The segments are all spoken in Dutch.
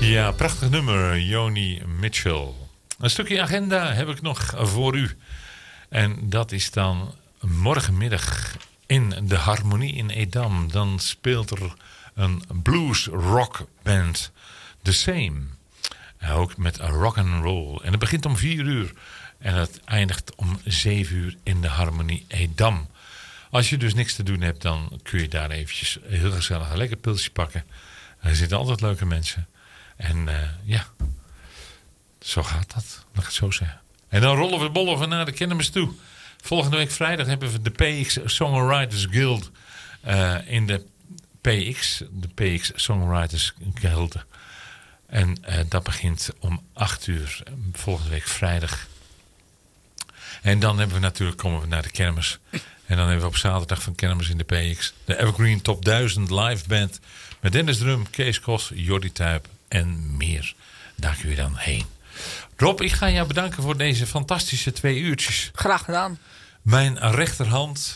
Ja, prachtig nummer, Joni Mitchell. Een stukje agenda heb ik nog voor u. En dat is dan morgenmiddag in de Harmonie in Edam. Dan speelt er een blues rock band, The Same. Ook met rock and roll. En het begint om 4 uur. En het eindigt om 7 uur in de Harmonie Edam. Als je dus niks te doen hebt, dan kun je daar eventjes heel gezellig een lekker pilsje pakken. Er zitten altijd leuke mensen. En ja, zo gaat dat, laat ik het zo zeggen. En dan rollen we bollen van naar de kermis toe. Volgende week vrijdag hebben we de PX Songwriters Guild in de PX Songwriters Guild. En dat begint om 8 uur volgende week vrijdag. En dan hebben we natuurlijk, komen we naar de kermis. En dan hebben we op zaterdag van kermis in de PX de Evergreen Top 1000 live band. Met Dennis Drum, Kees Kos, Jordi Tuyp en meer. Daar kun je dan heen. Rob, ik ga jou bedanken voor deze fantastische 2 uurtjes. Graag gedaan. Mijn rechterhand.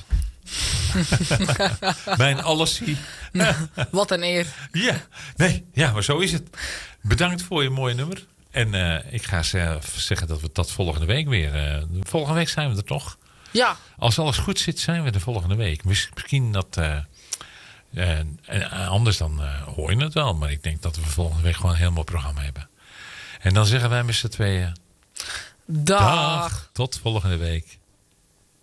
Mijn allesie. Wat een eer. Ja, nee, ja, maar zo is het. Bedankt voor je mooie nummer. En ik ga zeggen dat we dat volgende week weer... volgende week zijn we er toch? Ja. Als alles goed zit, zijn we de volgende week. Misschien dat... anders dan hoor je het wel. Maar ik denk dat we volgende week gewoon een heel mooi programma hebben. En dan zeggen wij met z'n tweeën... Dag. Tot volgende week.